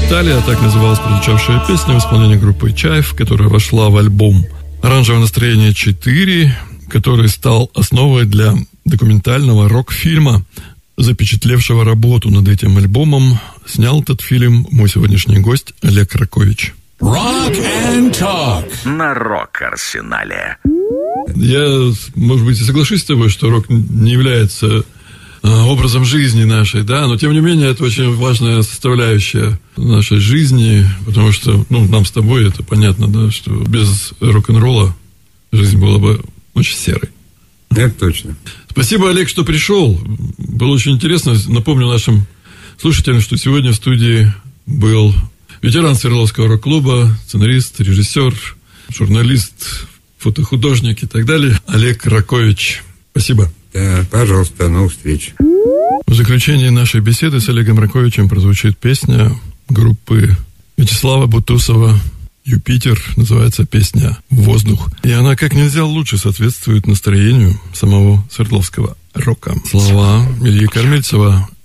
Италия, так называлась прозвучавшая песня в исполнении группы Чайф, которая вошла в альбом «Оранжевое настроение 4», который стал основой для документального рок-фильма, запечатлевшего работу над этим альбомом. Снял этот фильм мой сегодняшний гость Олег Ракович. Rock and Talk на Рок-Арсенале. Я, может быть, и соглашусь с тобой, что рок не является образом жизни нашей, да, но тем не менее это очень важная составляющая нашей жизни, потому что, нам с тобой это понятно, да, что без рок-н-ролла жизнь была бы очень серой. Это точно. Спасибо, Олег, что пришел. Было очень интересно. Напомню нашим слушателям, что сегодня в студии был ветеран Свердловского рок-клуба, сценарист, режиссер, журналист, фотохудожник и так далее, Олег Ракович. Спасибо. Да, пожалуйста, до новых встреч. В заключении нашей беседы с Олегом Раковичем прозвучит песня группы Вячеслава Бутусова «Юпитер», называется песня «Воздух». И она как нельзя лучше соответствует настроению самого свердловского рока. Слова Ильи Кормильцева,